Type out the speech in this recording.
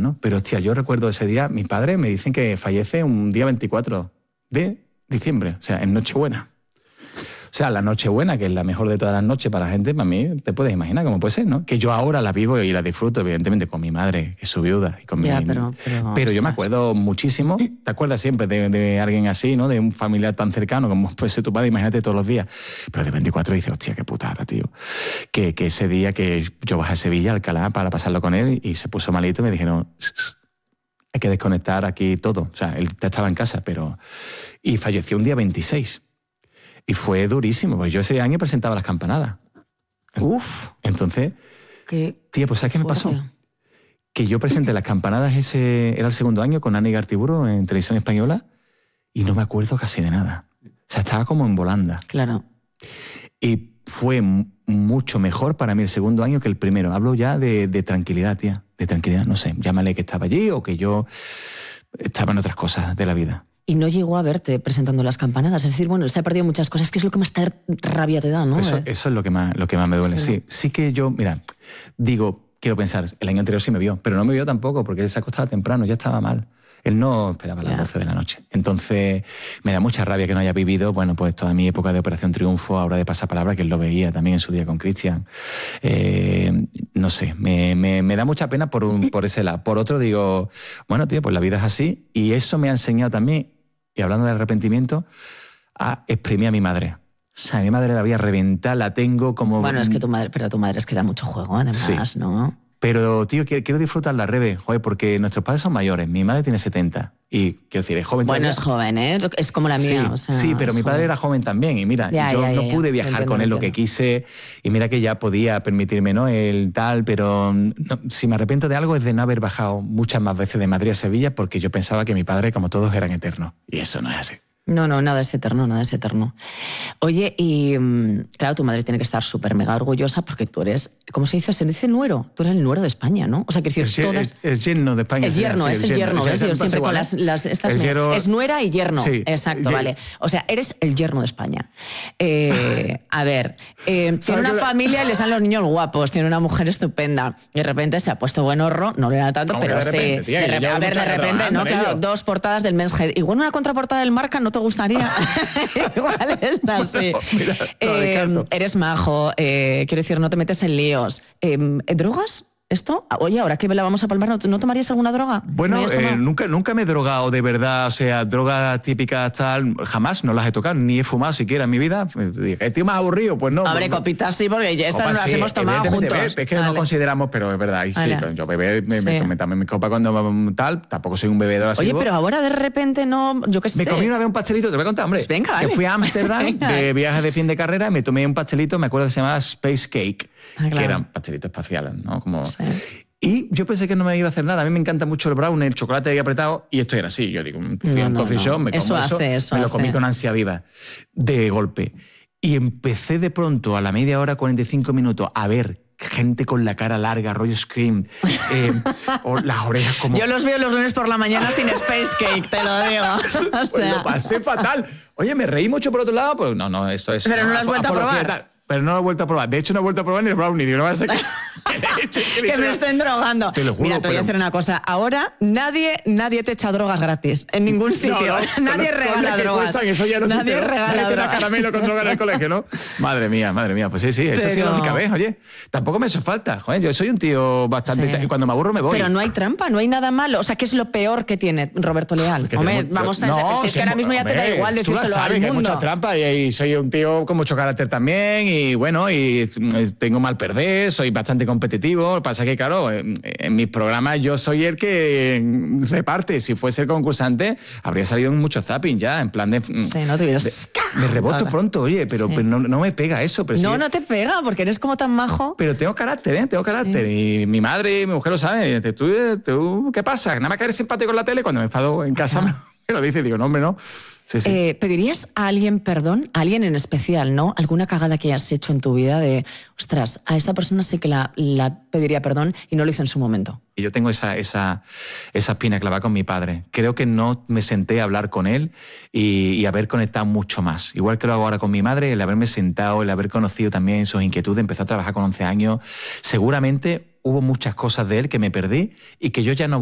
¿no? Pero, hostia, yo recuerdo ese día, mis padres me dicen que fallece un día 24 de diciembre, o sea, en Nochebuena. O sea, la Nochebuena, que es la mejor de todas las noches para la gente, para mí, te puedes imaginar cómo puede ser, ¿no? Que yo ahora la vivo y la disfruto, evidentemente, con mi madre, que es su viuda. Y con Ya, mi... pero yo me acuerdo muchísimo, ¿te acuerdas siempre de alguien así, ¿no? De un familiar tan cercano como puede ser tu padre, imagínate todos los días. Pero de 24 dices, hostia, qué putada, tío. Que ese día que yo bajé a Sevilla, a Alcalá, para pasarlo con él, y se puso malito, me dijeron, hay que desconectar aquí todo. O sea, él estaba en casa, pero... Y falleció un día 26. Y fue durísimo, porque yo ese año presentaba las campanadas. Uf. Entonces, tío, pues ¿sabes qué me pasó? Que yo presenté las campanadas, era el segundo año, con Ani Gartiburu en Televisión Española, y no me acuerdo casi de nada. O sea, estaba como en volanda. Claro. Y fue mucho mejor para mí el segundo año que el primero. Hablo ya de tranquilidad, tía. De tranquilidad, no sé. Llámale que estaba allí o que yo estaba en otras cosas de la vida. Y no llegó a verte presentando las campanadas. Es decir, bueno, se ha perdido muchas cosas, que es lo que más rabia te da, ¿no? Eso es lo que más me duele, sí que yo, mira, digo, quiero pensar, el año anterior sí me vio, pero no me vio tampoco porque él se acostaba temprano, ya estaba mal. Él no esperaba a las 12 de la noche. Entonces, me da mucha rabia que no haya vivido, bueno, pues toda mi época de Operación Triunfo, ahora de Pasapalabra, que él lo veía también en su día con Cristian. No sé, me da mucha pena por ese lado. Por otro, digo, bueno, tío, pues la vida es así, y eso me ha enseñado también, y hablando del arrepentimiento, a exprimir a mi madre. O sea, a mi madre la voy a reventar, la tengo como... Bueno, es que tu madre es que da mucho juego, además, sí. ¿no? Pero, tío, quiero disfrutarla al revés, joder, porque nuestros padres son mayores. Mi madre tiene 70 y, quiero decir, es joven Bueno, todavía. es joven, ¿eh? Es como la mía. Sí, o sea, sí, pero mi padre era joven también. Y mira, yo no pude viajar con él lo que quise. Y mira que ya podía permitirme, ¿no? El tal, pero no, si me arrepiento de algo es de no haber bajado muchas más veces de Madrid a Sevilla porque yo pensaba que mi padre, como todos, eran eternos. Y eso no es así. No, nada es eterno, nada es eterno. Oye, y claro, tu madre tiene que estar súper mega orgullosa porque tú eres, ¿cómo se dice? Se dice nuero. Tú eres el nuero de España, ¿no? O sea, que decir, todas... El yerno de España. El yerno, es el yerno. ¿Ves? Yo siempre con estas... Es nuera y yerno. Sí, exacto, vale. O sea, eres el yerno de España. A ver, tiene una familia y le salen los niños guapos, tiene una mujer estupenda. De repente se ha puesto buen horro, no le da tanto, pero sí. A ver, de repente, ¿no? Claro, 2 portadas del Men's Health. Igual una contraportada del Marca no te gustaría. Igual es así. Eres majo, quiero decir, no te metes en líos. ¿Drogas? ¿Esto? Oye, ahora que la vamos a palmar, ¿no tomarías alguna droga? Bueno, nunca me he drogado de verdad, o sea, drogas típicas tal, jamás no las he tocado, ni he fumado siquiera en mi vida. Estoy más aburrido, pues no. Abre copitas sí, porque ya estas las hemos tomado juntos. Es que no consideramos, pero es verdad, y sí, yo beber, me tomé también mi copa cuando tal, tampoco soy un bebedor así. Oye, pero ahora de repente no, yo qué sé. Me comí una vez un pastelito, te voy a contar, hombre. Pues venga, que fui a Ámsterdam de viaje de fin de carrera, me tomé un pastelito, me acuerdo que se llamaba Space Cake, que eran pastelitos espaciales, ¿no? Como... Y yo pensé que no me iba a hacer nada. A mí me encanta mucho el brownie, el chocolate ahí apretado, y esto era así. Yo digo, fui a un coffee shop, me como eso me lo comí con ansia viva, de golpe. Y empecé de pronto, a la media hora, 45 minutos, a ver gente con la cara larga, rollo Scream, o las orejas como... Yo los veo los lunes por la mañana sin Space Cake, te lo digo. O sea... Pues lo pasé fatal. Oye, me reí mucho por otro lado, pues no, esto es... Pero no lo has vuelto a probar. Pero no lo he vuelto a probar. De hecho, no he vuelto a probar ni el brownie. Digo, no va a ser que me estén drogando. Te lo juro, mira, te voy a decir una cosa. Ahora nadie te echa drogas gratis. En ningún sitio. Nadie regala drogas. Eso ya no nadie regala drogas. Caramelo con droga en el colegio, ¿no? Madre mía. Pues sí, esa ha sido la única vez, oye. Tampoco me ha hecho falta. Joder, yo soy un tío bastante... Y cuando me aburro me voy. Pero no hay trampa, no hay nada malo. O sea, ¿qué es lo peor que tiene Roberto Leal? Hombre, vamos a... si es que ahora mismo ya te da igual decírselo al mundo. Que hay mucha trampa y soy un tío con mucho carácter también y bueno, y tengo mal perder, soy bastante competitivo. Lo que pasa es que, claro, en mis programas yo soy el que reparte. Si fuese el concursante, habría salido en muchos zapping ya, en plan de... Sí, no te hubieras... Me reboto pronto, oye, pero no me pega eso. Pero no te pega, porque eres como tan majo. Pero tengo carácter, Tengo carácter. Sí. Y mi madre y mi mujer lo saben. ¿Tú qué pasa? Nada más que eres simpático en la tele, cuando me enfado en casa me lo dice, digo, no, hombre, no. Sí. ¿Pedirías a alguien perdón? A alguien en especial, ¿no? ¿Alguna cagada que hayas hecho en tu vida de, ostras, a esta persona sé que la pediría perdón y no lo hizo en su momento? Y yo tengo esa espina clavada con mi padre. Creo que no me senté a hablar con él y haber conectado mucho más. Igual que lo hago ahora con mi madre, el haberme sentado, el haber conocido también sus inquietudes. Empezó a trabajar con 11 años. Seguramente hubo muchas cosas de él que me perdí y que yo ya no